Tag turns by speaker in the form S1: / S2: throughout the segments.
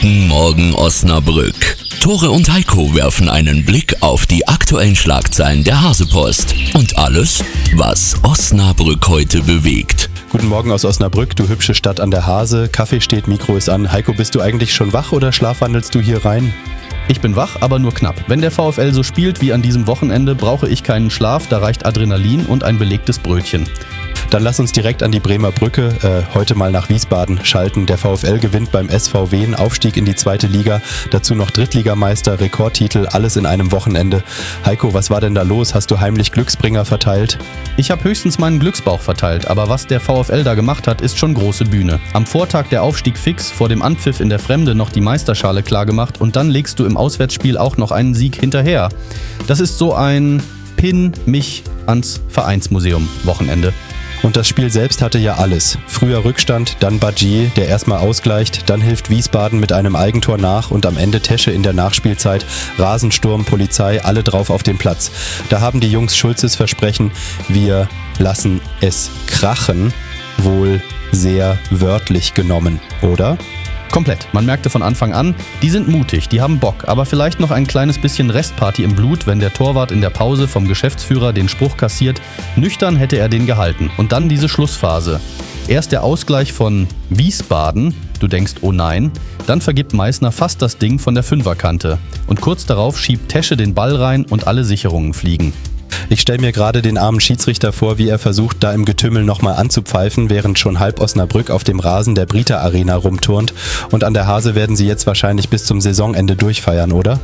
S1: Guten Morgen Osnabrück. Tore und Heiko werfen einen Blick auf die aktuellen Schlagzeilen der Hasepost und alles, was Osnabrück heute bewegt.
S2: Guten Morgen aus Osnabrück, du hübsche Stadt an der Hase. Kaffee steht, Mikro ist an. Heiko, bist du eigentlich schon wach oder schlafwandelst du hier rein?
S3: Ich bin wach, aber nur knapp. Wenn der VfL so spielt wie an diesem Wochenende, brauche ich keinen Schlaf, da reicht Adrenalin und ein belegtes Brötchen.
S2: Dann lass uns direkt an die Bremer Brücke, heute mal nach Wiesbaden schalten. Der VfL gewinnt beim SV Wien, Aufstieg in die zweite Liga, dazu noch Drittligameister, Rekordtitel, alles in einem Wochenende. Heiko, was war denn da los? Hast du heimlich Glücksbringer verteilt?
S3: Ich habe höchstens meinen Glücksbauch verteilt, aber was der VfL da gemacht hat, ist schon große Bühne. Am Vortag der Aufstieg fix, vor dem Anpfiff in der Fremde noch die Meisterschale klargemacht und dann legst du im Auswärtsspiel auch noch einen Sieg hinterher. Das ist so ein Pin mich ans Vereinsmuseum Wochenende.
S2: Und das Spiel selbst hatte ja alles. Früher Rückstand, dann Badjier, der erstmal ausgleicht, dann hilft Wiesbaden mit einem Eigentor nach und am Ende Tesche in der Nachspielzeit, Rasensturm, Polizei, alle drauf auf den Platz. Da haben die Jungs Schulzes Versprechen, wir lassen es krachen, wohl sehr wörtlich genommen, oder?
S3: Komplett. Man merkte von Anfang an, die sind mutig, die haben Bock, aber vielleicht noch ein kleines bisschen Restparty im Blut, wenn der Torwart in der Pause vom Geschäftsführer den Spruch kassiert, nüchtern hätte er den gehalten. Und dann diese Schlussphase. Erst der Ausgleich von Wiesbaden, du denkst, oh nein, dann vergibt Meißner fast das Ding von der Fünferkante. Und kurz darauf schiebt Tesche den Ball rein und alle Sicherungen fliegen.
S2: Ich stelle mir gerade den armen Schiedsrichter vor, wie er versucht, da im Getümmel nochmal anzupfeifen, während schon halb Osnabrück auf dem Rasen der Brita Arena rumturnt. Und an der Hase werden sie jetzt wahrscheinlich bis zum Saisonende durchfeiern, oder?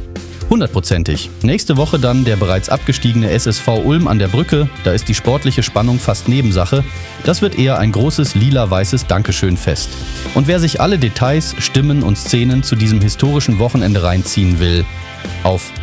S3: 100%. Nächste Woche dann der bereits abgestiegene SSV Ulm an der Brücke. Da ist die sportliche Spannung fast Nebensache. Das wird eher ein großes lila-weißes Dankeschön-Fest. Und wer sich alle Details, Stimmen und Szenen zu diesem historischen Wochenende reinziehen will, auf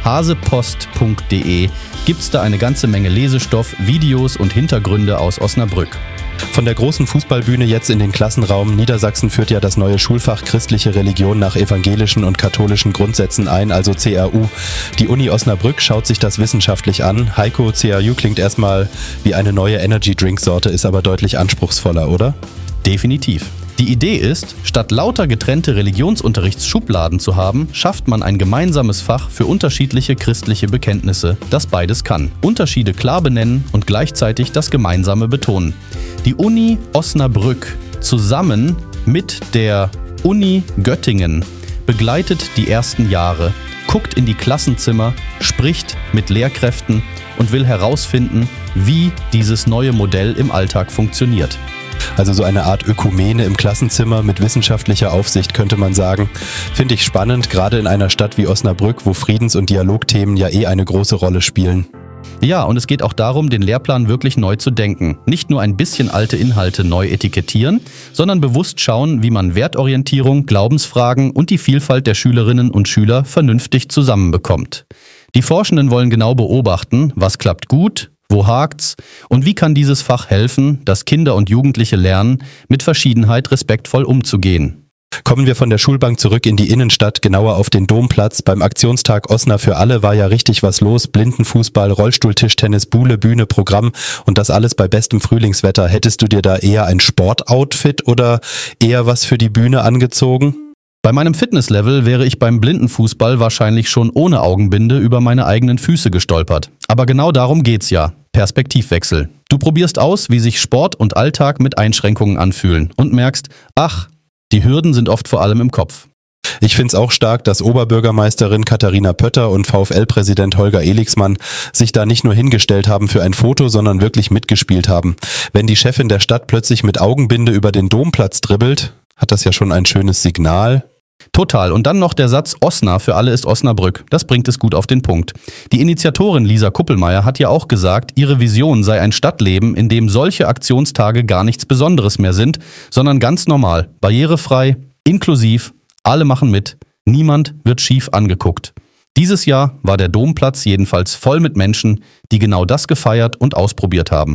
S3: hasepost.de gibt's da eine ganze Menge Lesestoff, Videos und Hintergründe aus Osnabrück.
S2: Von der großen Fußballbühne jetzt in den Klassenraum. Niedersachsen führt ja das neue Schulfach Christliche Religion nach evangelischen und katholischen Grundsätzen ein, also CRU. Die Uni Osnabrück schaut sich das wissenschaftlich an. Heiko, CRU klingt erstmal wie eine neue Energy-Drink-Sorte, ist aber deutlich anspruchsvoller, oder?
S3: Definitiv. Die Idee ist, statt lauter getrennte Religionsunterrichtsschubladen zu haben, schafft man ein gemeinsames Fach für unterschiedliche christliche Bekenntnisse, das beides kann. Unterschiede klar benennen und gleichzeitig das Gemeinsame betonen. Die Uni Osnabrück zusammen mit der Uni Göttingen begleitet die ersten Jahre, guckt in die Klassenzimmer, spricht mit Lehrkräften und will herausfinden, wie dieses neue Modell im Alltag funktioniert.
S2: Also so eine Art Ökumene im Klassenzimmer mit wissenschaftlicher Aufsicht, könnte man sagen. Finde ich spannend, gerade in einer Stadt wie Osnabrück, wo Friedens- und Dialogthemen ja eine große Rolle spielen.
S3: Ja, und es geht auch darum, den Lehrplan wirklich neu zu denken. Nicht nur ein bisschen alte Inhalte neu etikettieren, sondern bewusst schauen, wie man Wertorientierung, Glaubensfragen und die Vielfalt der Schülerinnen und Schüler vernünftig zusammenbekommt. Die Forschenden wollen genau beobachten, was klappt gut, wo hakt's und wie kann dieses Fach helfen, dass Kinder und Jugendliche lernen, mit Verschiedenheit respektvoll umzugehen.
S2: Kommen wir von der Schulbank zurück in die Innenstadt, genauer auf den Domplatz. Beim Aktionstag Osna für alle war ja richtig was los. Blindenfußball, Rollstuhl-Tischtennis, Buhle, Bühne, Programm und das alles bei bestem Frühlingswetter. Hättest du dir da eher ein Sportoutfit oder eher was für die Bühne angezogen?
S3: Bei meinem Fitnesslevel wäre ich beim Blindenfußball wahrscheinlich schon ohne Augenbinde über meine eigenen Füße gestolpert. Aber genau darum geht's ja. Perspektivwechsel. Du probierst aus, wie sich Sport und Alltag mit Einschränkungen anfühlen und merkst, ach, die Hürden sind oft vor allem im Kopf.
S2: Ich find's auch stark, dass Oberbürgermeisterin Katharina Pötter und VfL-Präsident Holger Elixmann sich da nicht nur hingestellt haben für ein Foto, sondern wirklich mitgespielt haben. Wenn die Chefin der Stadt plötzlich mit Augenbinde über den Domplatz dribbelt, hat das ja schon ein schönes Signal.
S3: Total. Und dann noch der Satz, Osna für alle ist Osnabrück. Das bringt es gut auf den Punkt. Die Initiatorin Lisa Kuppelmeier hat ja auch gesagt, ihre Vision sei ein Stadtleben, in dem solche Aktionstage gar nichts Besonderes mehr sind, sondern ganz normal, barrierefrei, inklusiv, alle machen mit, niemand wird schief angeguckt. Dieses Jahr war der Domplatz jedenfalls voll mit Menschen, die genau das gefeiert und ausprobiert haben.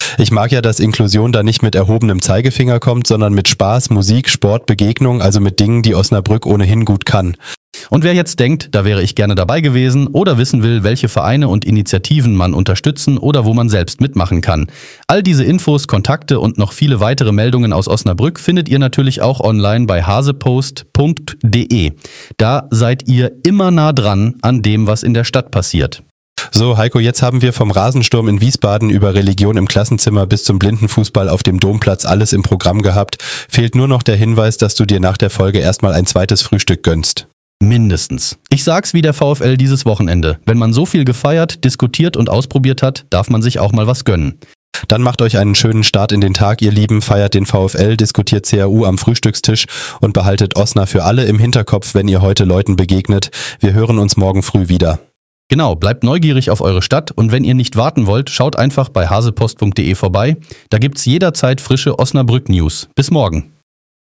S2: Ich mag ja, dass Inklusion da nicht mit erhobenem Zeigefinger kommt, sondern mit Spaß, Musik, Sport, Begegnung, also mit Dingen, die Osnabrück ohnehin gut kann.
S3: Und wer jetzt denkt, da wäre ich gerne dabei gewesen oder wissen will, welche Vereine und Initiativen man unterstützen oder wo man selbst mitmachen kann. All diese Infos, Kontakte und noch viele weitere Meldungen aus Osnabrück findet ihr natürlich auch online bei hasepost.de. Da seid ihr immer nah dran an dem, was in der Stadt passiert.
S2: So, Heiko, jetzt haben wir vom Rasensturm in Wiesbaden über Religion im Klassenzimmer bis zum Blindenfußball auf dem Domplatz alles im Programm gehabt. Fehlt nur noch der Hinweis, dass du dir nach der Folge erstmal ein zweites Frühstück gönnst.
S3: Mindestens. Ich sag's wie der VfL dieses Wochenende. Wenn man so viel gefeiert, diskutiert und ausprobiert hat, darf man sich auch mal was gönnen.
S2: Dann macht euch einen schönen Start in den Tag, ihr Lieben, feiert den VfL, diskutiert CAU am Frühstückstisch und behaltet Osna für alle im Hinterkopf, wenn ihr heute Leuten begegnet. Wir hören uns morgen früh wieder.
S3: Genau, bleibt neugierig auf eure Stadt und wenn ihr nicht warten wollt, schaut einfach bei hasepost.de vorbei. Da gibt's jederzeit frische Osnabrück-News. Bis morgen.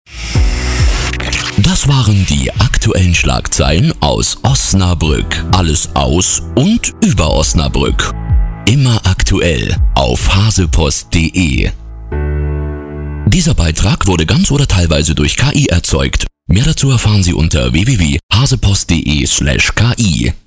S1: Das waren die aktuellen Schlagzeilen aus Osnabrück. Alles aus und über Osnabrück. Immer aktuell auf hasepost.de. Dieser Beitrag wurde ganz oder teilweise durch KI erzeugt. Mehr dazu erfahren Sie unter www.hasepost.de/ki.